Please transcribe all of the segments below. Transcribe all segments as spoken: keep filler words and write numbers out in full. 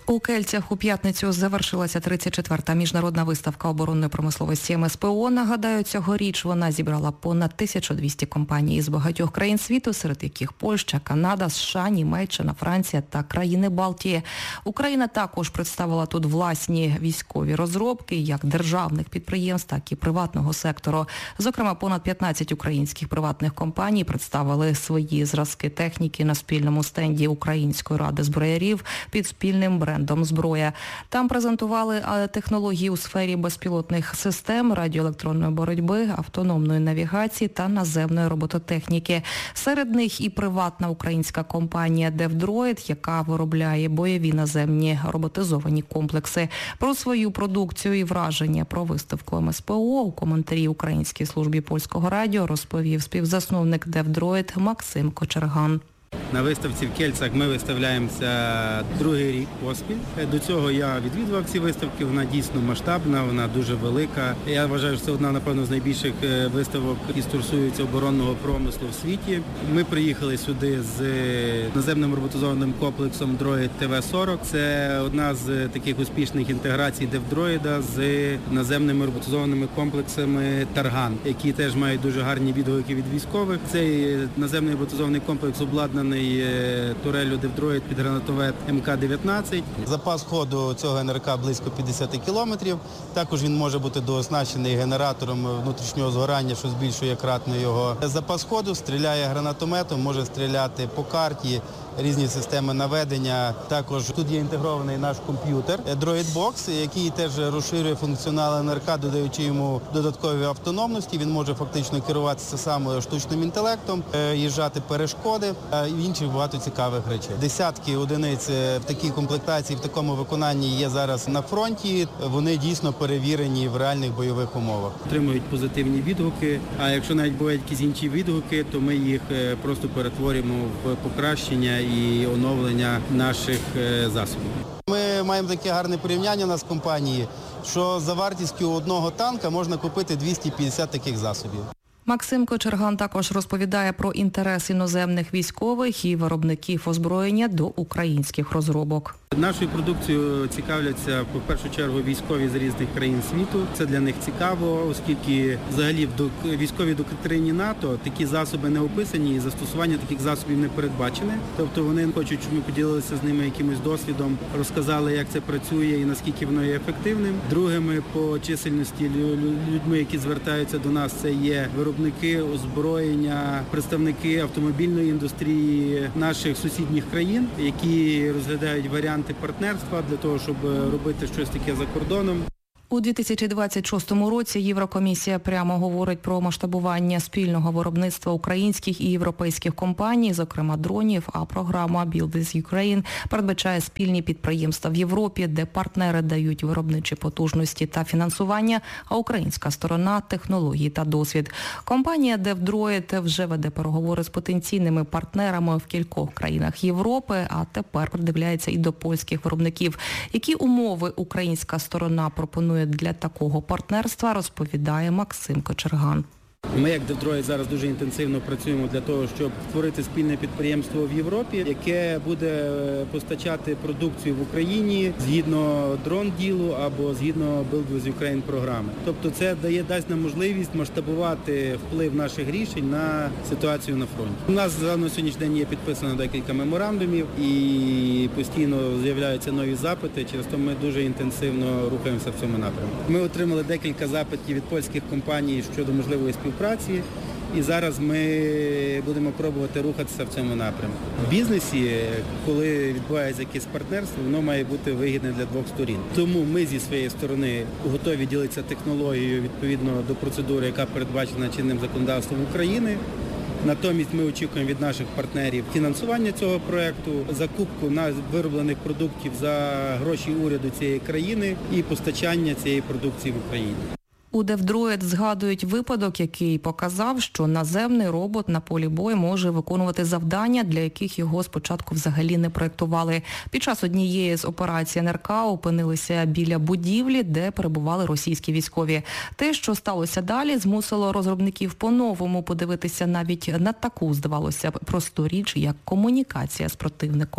У Кельцях у п'ятницю завершилася тридцять четверта міжнародна виставка оборонної промисловості ем ес пе о. Нагадаю, цьогоріч вона зібрала понад тисячу двісті компаній з багатьох країн світу, серед яких Польща, Канада, США, Німеччина, Франція та країни Балтії. Україна також представила тут власні військові розробки, як державних підприємств, так і приватного сектору. Зокрема, понад п'ятнадцять українських приватних компаній представили свої зразки техніки на спільному стенді Української ради зброярів під спільним брендом. «Зброя». Там презентували технології у сфері безпілотних систем, радіоелектронної боротьби, автономної навігації та наземної робототехніки. Серед них і приватна українська компанія «Девдроїд», яка виробляє бойові наземні роботизовані комплекси. Про свою продукцію і враження про виставку ем ес пе о у коментарі Українській службі польського радіо розповів співзасновник «Девдроїд» Максим Кочерган. На виставці в Кельцях ми виставляємося другий рік поспіль. До цього я відвідував ці виставки, вона дійсно масштабна, вона дуже велика. Я вважаю, що це одна, напевно, з найбільших виставок, які стосуються оборонного промислу в світі. Ми приїхали сюди з наземним роботизованим комплексом «Дроїд те ве сорок». Це одна з таких успішних інтеграцій «Девдроїда» з наземними роботизованими комплексами «Тарган», які теж мають дуже гарні відгуки від військових. Цей наземний роботизований комплекс обладнаний турелью «Девдроїд» під гранатомет ем ка дев'ятнадцять. Запас ходу цього ен ер ка близько п'ятдесят кілометрів. Також він може бути дооснащений генератором внутрішнього згорання, що збільшує кратно його запас ходу. Стріляє гранатометом, може стріляти по карті, різні системи наведення. Також тут є інтегрований наш комп'ютер «Дроїд-бокс», який теж розширює функціонал ен ер ка, додаючи йому додаткові автономності. Він може фактично керуватися саме штучним інтелектом, їжджати перешкоди і інших багато цікавих речей. Десятки одиниць в такій комплектації, в такому виконанні є зараз на фронті. Вони дійсно перевірені в реальних бойових умовах. Отримують позитивні відгуки, а якщо навіть бувають якісь інші відгуки, то ми їх просто перетворюємо в покращення і оновлення наших засобів. Ми маємо таке гарне порівняння у нас в компанії, що за вартістю одного танка можна купити двісті п'ятдесят таких засобів. Максим Кочерган також розповідає про інтерес іноземних військових і виробників озброєння до українських розробок. Нашою продукцією цікавляться, в першу чергу, військові з різних країн світу. Це для них цікаво, оскільки взагалі в військовій доктрині НАТО такі засоби не описані і застосування таких засобів не передбачене. Тобто вони хочуть, щоб ми поділилися з ними якимось досвідом, розказали, як це працює і наскільки воно є ефективним. Другими по чисельності людьми, які звертаються до нас, це є виробники озброєння, представники автомобільної індустрії наших сусідніх країн, які розглядають варіанти партнерства для того, щоб робити щось таке за кордоном. У дві тисячі двадцять шостому році Єврокомісія прямо говорить про масштабування спільного виробництва українських і європейських компаній, зокрема дронів, а програма «Build with Ukraine» передбачає спільні підприємства в Європі, де партнери дають виробничі потужності та фінансування, а українська сторона – технології та досвід. Компанія «Девдроїд» вже веде переговори з потенційними партнерами в кількох країнах Європи, а тепер придивляється і до польських виробників. Які умови українська сторона пропонує для такого партнерства, розповідає Максим Кочерган. Ми, як «Девдроїд», зараз дуже інтенсивно працюємо для того, щоб створити спільне підприємство в Європі, яке буде постачати продукцію в Україні згідно дрон-ділу або згідно «Build with Ukraine» програми. Тобто це дає, дасть нам можливість масштабувати вплив наших рішень на ситуацію на фронті. У нас на сьогоднішній день є підписано декілька меморандумів і постійно з'являються нові запити, через то ми дуже інтенсивно рухаємося в цьому напрямку. Ми отримали декілька запитів від польських компаній щодо можливої співпраці. І зараз ми будемо пробувати рухатися в цьому напрямку. В бізнесі, коли відбувається якесь партнерство, воно має бути вигідне для двох сторін. Тому ми зі своєї сторони готові ділитися технологією відповідно до процедури, яка передбачена чинним законодавством України. Натомість ми очікуємо від наших партнерів фінансування цього проєкту, закупку вироблених продуктів за гроші уряду цієї країни і постачання цієї продукції в Україні. У «Девдроїд» згадують випадок, який показав, що наземний робот на полі бою може виконувати завдання, для яких його спочатку взагалі не проєктували. Під час однієї з операцій ен ер ка опинилися біля будівлі, де перебували російські військові. Те, що сталося далі, змусило розробників по-новому подивитися навіть на таку, здавалося б, просту річ, як комунікація з противником.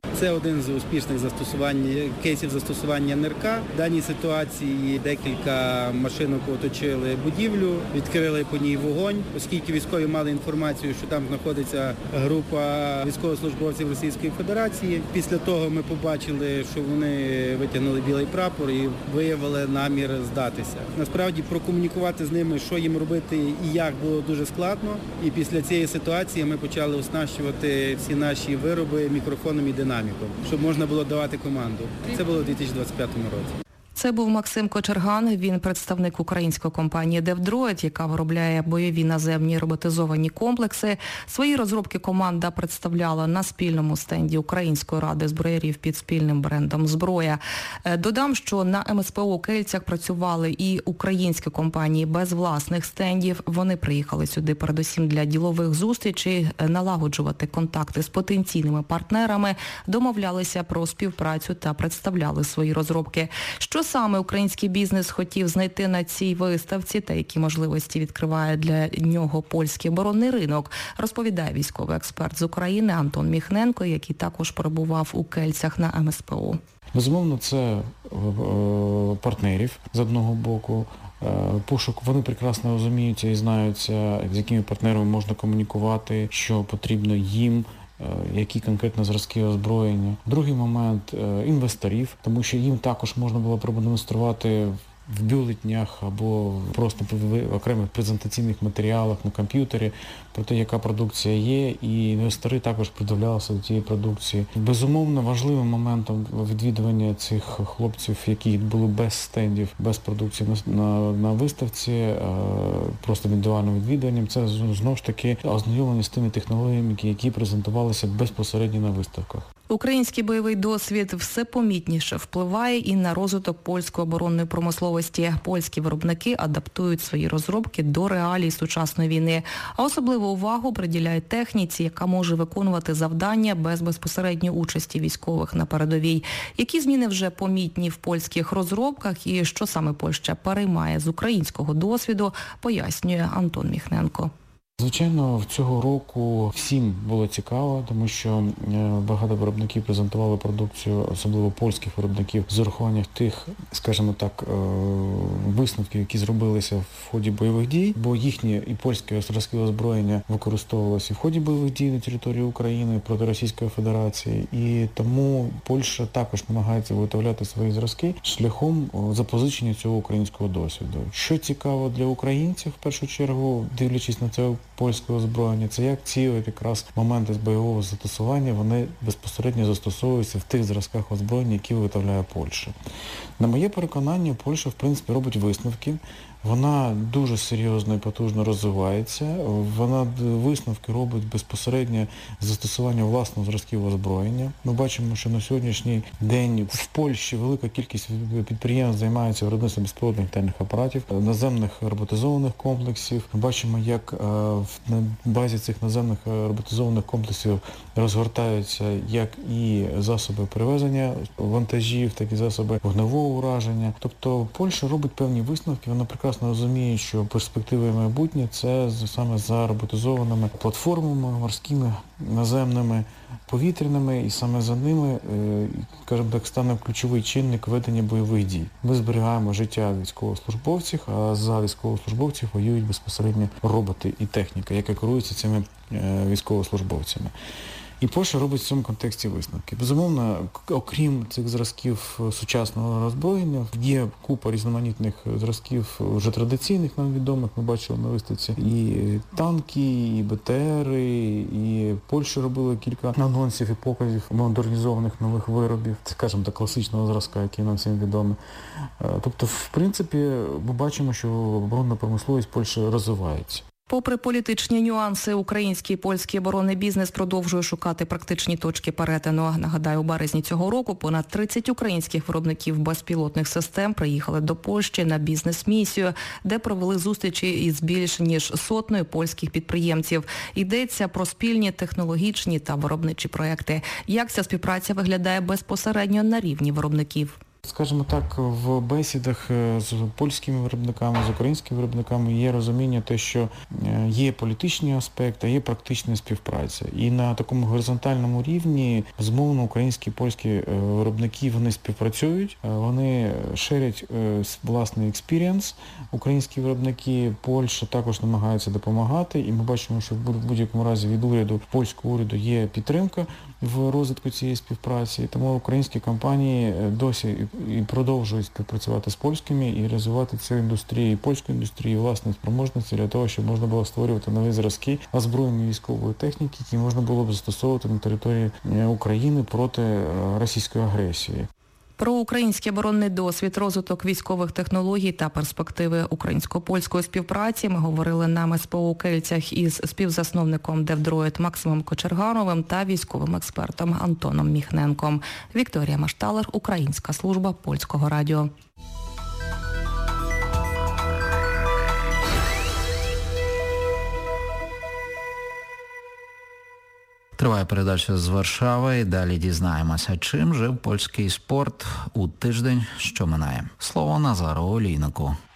Це один з успішних застосувань, кейсів застосування ен ер ка. В даній ситуації декілька машинок оточили будівлю, відкрили по ній вогонь, оскільки військові мали інформацію, що там знаходиться група військовослужбовців Російської Федерації. Після того ми побачили, що вони витягнули білий прапор і виявили намір здатися. Насправді прокомунікувати з ними, що їм робити і як, було дуже складно. І після цієї ситуації ми почали оснащувати всі наші вироби мікрофоном і динаміком, щоб можна було давати команду. Це було у дві тисячі двадцять п'ятому році. Це був Максим Кочерган, він представник української компанії DevDroid, яка виробляє бойові наземні роботизовані комплекси. Свої розробки команда представляла на спільному стенді Української ради зброярів під спільним брендом «Зброя». Додам, що на ем ес пе о у Кельцях працювали і українські компанії без власних стендів. Вони приїхали сюди передусім для ділових зустрічей, налагоджувати контакти з потенційними партнерами, домовлялися про співпрацю та представляли свої розробки. Що саме український бізнес хотів знайти на цій виставці та які можливості відкриває для нього польський оборонний ринок, розповідає військовий експерт з України Антон Міхненко, який також перебував у Кельцях на ем ес пе о. Безумовно, це партнерів з одного боку, пошук, вони прекрасно розуміються і знаються, з якими партнерами можна комунікувати, що потрібно їм, які конкретно зразки озброєння. Другий момент – інвесторів, тому що їм також можна було продемонструвати в бюлетнях або просто в окремих презентаційних матеріалах на комп'ютері про те, яка продукція є, і інвестори також придивлялися до цієї продукції. Безумовно, важливим моментом відвідування цих хлопців, які були без стендів, без продукції на, на, на виставці, просто індивідуальним відвідуванням, це знову ж таки ознайомлення з тими технологіями, які презентувалися безпосередньо на виставках. Український бойовий досвід все помітніше впливає і на розвиток польської оборонної промисловості. Польські виробники адаптують свої розробки до реалій сучасної війни, а особливу увагу приділяють техніці, яка може виконувати завдання без безпосередньої участі військових на передовій. Які зміни вже помітні в польських розробках і що саме Польща переймає з українського досвіду, пояснює Антон Міхненко. Звичайно, цього року всім було цікаво, тому що багато виробників презентували продукцію, особливо польських виробників, з урахуванням тих, скажімо так, висновків, які зробилися в ході бойових дій, бо їхні і польське зразки озброєння використовувалися і в ході бойових дій на території України проти Російської Федерації, і тому Польща також намагається виготовляти свої зразки шляхом запозичення цього українського досвіду. Що цікаво для українців, в першу чергу, дивлячись на це польського озброєння, це як ці якраз моменти з бойового застосування, вони безпосередньо застосовуються в тих зразках озброєння, які виготовляє Польща. На моє переконання, Польща, в принципі, робить висновки. Вона дуже серйозно і потужно розвивається. Вона висновки робить безпосередньо з застосування власного зразків озброєння. Ми бачимо, що на сьогоднішній день в Польщі велика кількість підприємств займається виробництвом безпілотних літальних апаратів, наземних роботизованих комплексів. Ми бачимо, як на базі цих наземних роботизованих комплексів розгортаються як і засоби перевезення вантажів, так і засоби вогневого ураження. Тобто Польща робить певні висновки, вона прекрасно розуміє, що перспективи і майбутнє – це саме за роботизованими платформами, морськими, наземними, повітряними, і саме за ними, скажімо так, стане ключовий чинник ведення бойових дій. Ми зберігаємо життя військовослужбовців, а за військовослужбовців воюють безпосередньо роботи і техніка, яка керується цими військовослужбовцями. І Польща робить в цьому контексті висновки. Безумовно, окрім цих зразків сучасного роззброєння, є купа різноманітних зразків вже традиційних, нам відомих. Ми бачили на виставці і танки, і бе те ери, і Польща робила кілька анонсів і показів модернізованих нових виробів, це, скажімо так, класичного зразка, який нам всім відомий. Тобто, в принципі, ми бачимо, що оборонна промисловість Польщі розвивається. Попри політичні нюанси, український і польський оборонний бізнес продовжує шукати практичні точки перетину. Нагадаю, у березні цього року понад тридцять українських виробників безпілотних систем приїхали до Польщі на бізнес-місію, де провели зустрічі із більш ніж сотнею польських підприємців. Йдеться про спільні технологічні та виробничі проекти. Як ця співпраця виглядає безпосередньо на рівні виробників? Скажімо так, в бесідах з польськими виробниками, з українськими виробниками є розуміння те, що є політичні аспекти, а є практична співпраця. І на такому горизонтальному рівні, безумовно, українські і польські виробники, вони співпрацюють, вони шерять власний експірієнс. Українські виробники, Польща також намагаються допомагати, і ми бачимо, що в будь-якому разі від уряду, польського уряду є підтримка в розвитку цієї співпраці, тому українські компанії досі і продовжують співпрацювати з польськими і розвивати цю індустрію, і польську індустрію, і власні спроможності для того, щоб можна було створювати нові зразки озброєння військової техніки, які можна було б застосовувати на території України проти російської агресії. Про український оборонний досвід, розвиток військових технологій та перспективи українсько-польської співпраці ми говорили на ем ес пе о у Кельцях із співзасновником Девдроїд Максимом Кочергановим та військовим експертом Антоном Міхненком. Вікторія Машталер, Українська служба польського радіо. Триває передача з Варшави і далі дізнаємося, чим жив польський спорт у тиждень, що минає. Слово Назару Олійнику.